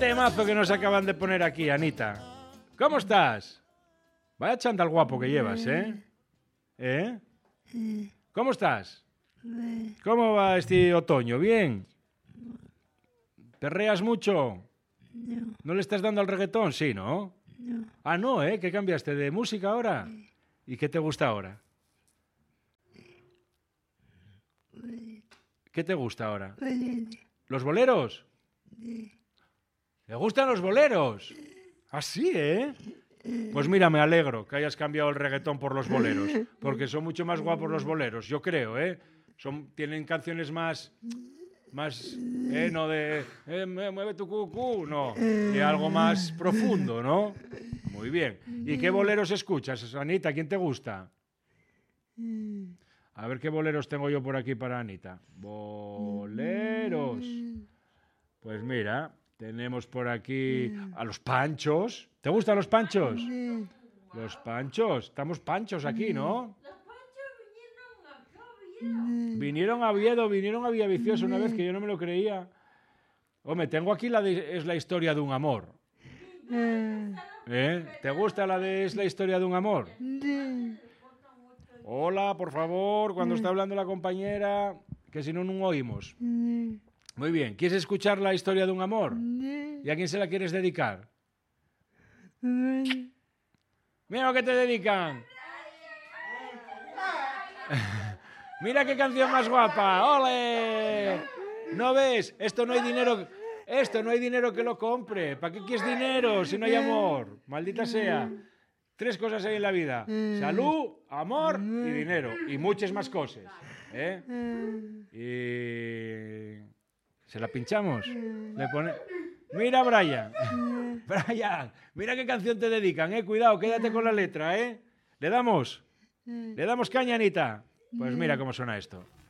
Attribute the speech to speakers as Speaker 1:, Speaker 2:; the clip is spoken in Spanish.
Speaker 1: temazo que nos acaban de poner aquí, Anita. ¿Cómo estás? Vaya chándal guapo que llevas, ¿eh? ¿Eh? ¿Cómo estás? ¿Cómo va este otoño? ¿Bien? ¿Perreas mucho? ¿No le estás dando al reggaetón? Sí, ¿no? Ah, no, ¿eh? ¿Qué cambiaste de música ahora? ¿Y qué te gusta ahora? ¿Qué te gusta ahora? ¿Los boleros? ¿Le gustan los boleros? Así, ¿eh? Pues mira, me alegro que hayas cambiado el reggaetón por los boleros, porque son mucho más guapos los boleros, yo creo, ¿eh? Tienen canciones más, no de mueve tu cucú, no, de algo más profundo, ¿no? Muy bien. ¿Y qué boleros escuchas, Anita? ¿Quién te gusta? A ver qué boleros tengo yo por aquí para Anita. Boleros. Pues mira, tenemos por aquí a los Panchos. ¿Te gustan los Panchos? Los Panchos. Estamos Panchos aquí, ¿no?
Speaker 2: Los Panchos vinieron a
Speaker 1: Vinieron a Villaviciosa una vez que yo no me lo creía. Hombre, tengo aquí es la historia de un amor. ¿Te gusta es la historia de un amor? Hola, por favor, cuando está hablando la compañera, que si no, no oímos. Muy bien. ¿Quieres escuchar la historia de un amor? ¿Y a quién se la quieres dedicar? Mira lo que te dedican. Mira qué canción más guapa. ¡Ole! ¿No ves? Esto no hay dinero que lo compre. ¿Para qué quieres dinero si no hay amor? Maldita sea. 3 cosas hay en la vida. Salud, amor y dinero. Y muchas más cosas. Y... ¿Se la pinchamos? Mira, Brian. Brian, mira qué canción te dedican, Cuidado, quédate con la letra, ¿Le damos? ¿Le damos caña, Anita? Pues mira cómo suena esto.